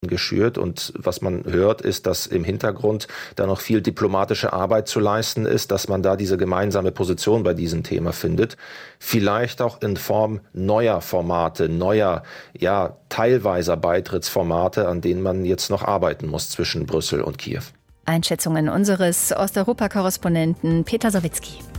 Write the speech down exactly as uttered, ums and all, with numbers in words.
geschürt. Und was man hört, ist, dass im Hintergrund da noch viel diplomatische Arbeit zu leisten ist, dass man da diese gemeinsame Position bei diesem Thema findet. Vielleicht auch in Form neuer Formate, neuer, ja, teilweiser Beitrittsformate, an denen man jetzt noch arbeiten muss zwischen Brüssel und Kiew. Einschätzungen unseres Osteuropa-Korrespondenten Peter Sawicki.